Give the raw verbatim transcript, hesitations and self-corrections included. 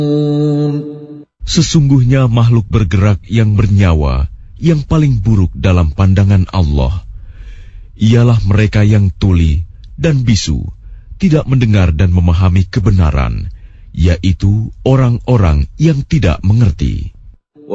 Sesungguhnya makhluk bergerak yang bernyawa yang paling buruk dalam pandangan Allah ialah mereka yang tuli dan bisu, tidak mendengar dan memahami kebenaran, yaitu orang-orang yang tidak mengerti.